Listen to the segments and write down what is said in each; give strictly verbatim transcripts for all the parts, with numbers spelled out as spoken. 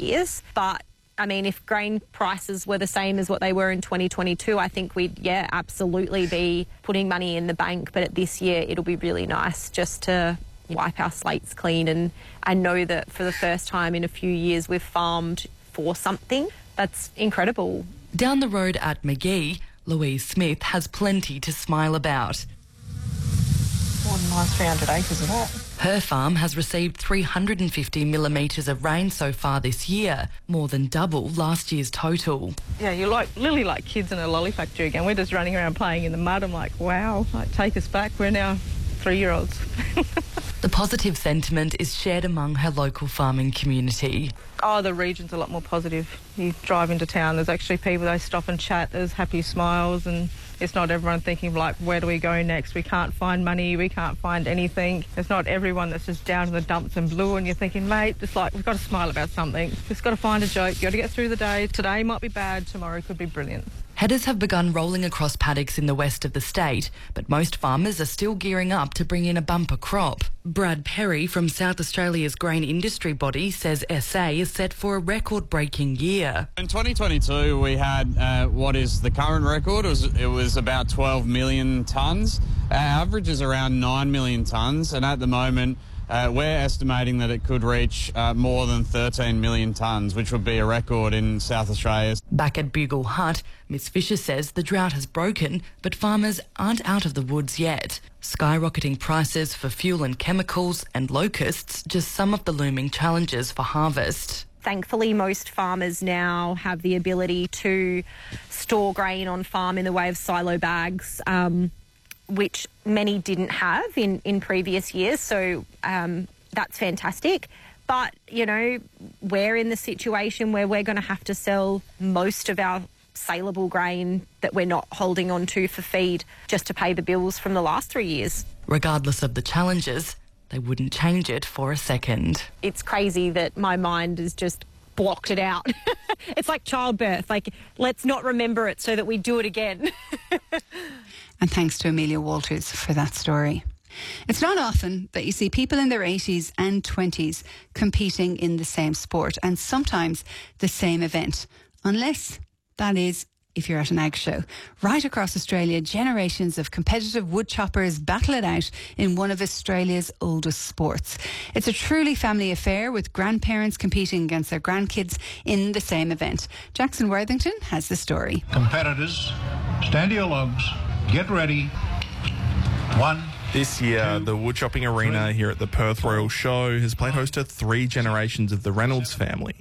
years. But I mean, if grain prices were the same as what they were in twenty twenty-two, I think we'd, yeah, absolutely be putting money in the bank. But at this year, it'll be really nice just to wipe our slates clean and, and know that for the first time in a few years, we've farmed for something. That's incredible. Down the road at Magee, Louise Smith has plenty to smile about. What a nice three hundred acres of that. Her farm has received three hundred fifty millimetres of rain so far this year, more than double last year's total. Yeah, you're like literally like kids in a lolly factory again. We're just running around playing in the mud. I'm like, wow, like, take us back. We're now three-year-olds. The positive sentiment is shared among her local farming community. Oh, the region's a lot more positive. You drive into town, there's actually people, they stop and chat, there's happy smiles, and it's not everyone thinking, like, where do we go next? We can't find money, we can't find anything. It's not everyone that's just down in the dumps and blue, and you're thinking, mate, it's like, we've got to smile about something. Just got to find a joke, got to get through the day. Today might be bad, tomorrow could be brilliant. Headers have begun rolling across paddocks in the west of the state, but most farmers are still gearing up to bring in a bumper crop. Brad Perry from South Australia's grain industry body says S A is set for a record-breaking year. In twenty twenty-two, we had uh, what is the current record. It was, it was about twelve million tonnes. Our average is around nine million tonnes, and at the moment, Uh, we're estimating that it could reach uh, more than thirteen million tonnes, which would be a record in South Australia. Back at Bugle Hut, Miss Fisher says the drought has broken, but farmers aren't out of the woods yet. Skyrocketing prices for fuel and chemicals and locusts, just some of the looming challenges for harvest. Thankfully, most farmers now have the ability to store grain on farm in the way of silo bags, um, which many didn't have in, in previous years. So um, that's fantastic. But, you know, we're in the situation where we're going to have to sell most of our saleable grain that we're not holding on to for feed just to pay the bills from the last three years. Regardless of the challenges, they wouldn't change it for a second. It's crazy that my mind has just blocked it out. It's like childbirth. Like, let's not remember it so that we do it again. And thanks to Amelia Walters for that story. It's not often that you see people in their eighties and twenties competing in the same sport and sometimes the same event, unless, that is, if you're at an ag show. Right across Australia, generations of competitive woodchoppers battle it out in one of Australia's oldest sports. It's a truly family affair, with grandparents competing against their grandkids in the same event. Jackson Worthington has the story. Competitors, stand to your logs, get ready. One. This year, the woodchopping arena here at the Perth Royal Show has played host to three generations of the Reynolds family.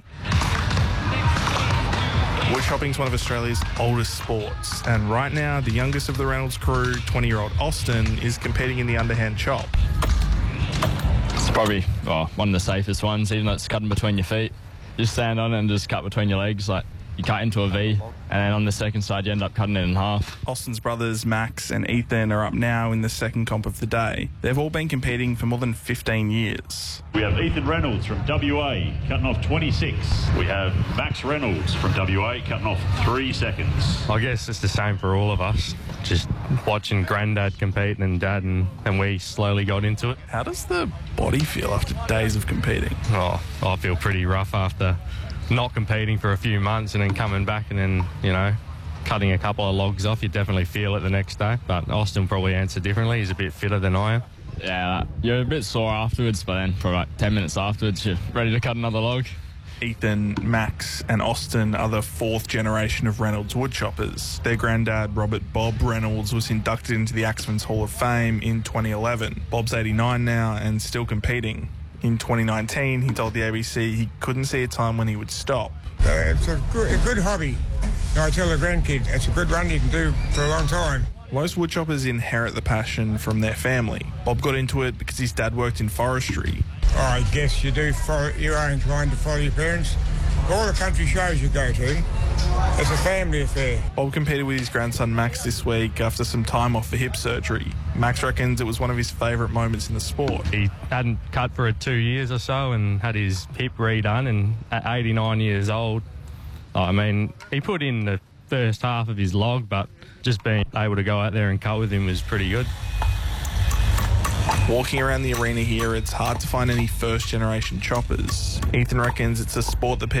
Woodchopping is one of Australia's oldest sports, and right now, the youngest of the Reynolds crew, twenty-year-old Austin, is competing in the underhand chop. It's probably oh, one of the safest ones, even though it's cutting between your feet. You stand on it and just cut between your legs, like you cut into a V, and then on the second side you end up cutting it in half. Austin's brothers Max and Ethan are up now in the second comp of the day. They've all been competing for more than fifteen years. We have Ethan Reynolds from W A cutting off twenty-six. We have Max Reynolds from W A cutting off three seconds. I guess it's the same for all of us. Just watching Granddad compete and Dad, and, and we slowly got into it. How does the body feel after days of competing? Oh, I feel pretty rough after not competing for a few months and then coming back and then, you know, cutting a couple of logs off. You definitely feel it the next day. But Austin probably answered differently. He's a bit fitter than I am. Yeah, you're a bit sore afterwards, but then for about ten minutes afterwards, you're ready to cut another log. Ethan, Max and Austin are the fourth generation of Reynolds woodchoppers. Their granddad, Robert Bob Reynolds, was inducted into the Axemen's Hall of Fame in twenty eleven. Bob's eighty-nine now and still competing. In twenty nineteen, he told the A B C he couldn't see a time when he would stop. Uh, it's a good, a good hobby. You know, I tell the grandkids, it's a good run you can do for a long time. Most woodchoppers inherit the passion from their family. Bob got into it because his dad worked in forestry. Oh, I guess you do follow, you are inclined to follow your parents. All the country shows you go to, it's a family affair. Bob competed with his grandson Max this week after some time off for hip surgery. Max reckons it was one of his favourite moments in the sport. He hadn't cut for two years or so and had his hip redone, and at eighty-nine years old, I mean, he put in the first half of his log, but just being able to go out there and cut with him was pretty good. Walking around the arena here, it's hard to find any first-generation choppers. Ethan reckons it's a sport that people